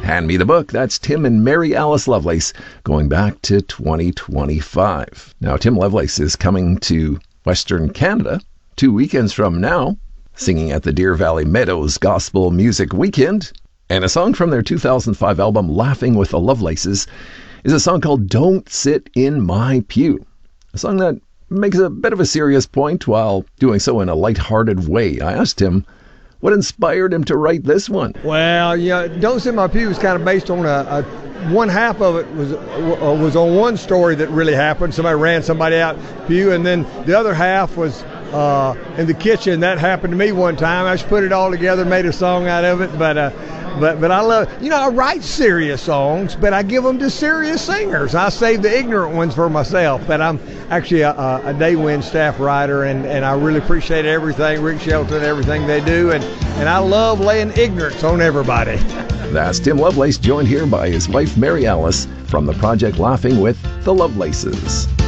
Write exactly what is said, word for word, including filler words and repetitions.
Hand Me the Book. That's Tim and Mary Alice Lovelace going back to twenty twenty-five. Now, Tim Lovelace is coming to Western Canada two weekends from now, singing at the Deer Valley Meadows Gospel Music Weekend. And a song from their two thousand five album, Laughing with the Lovelaces, is a song called Don't Sit in My Pew. A song that makes a bit of a serious point while doing so in a lighthearted way. I asked him what inspired him to write this one. Well, yeah, Don't Sit in My Pew was kind of based on a, a one half of it was uh, was on one story that really happened. Somebody ran somebody out pew, and then the other half was uh, in the kitchen. That happened to me one time. I just put it all together, made a song out of it, but. Uh, But but I love, you know, I write serious songs, but I give them to serious singers. I save the ignorant ones for myself. But I'm actually a, a Daywind staff writer, and, and I really appreciate everything, Rick Shelton, everything they do. And, and I love laying ignorance on everybody. That's Tim Lovelace, joined here by his wife, Mary Alice, from the project Laughing with the Lovelaces.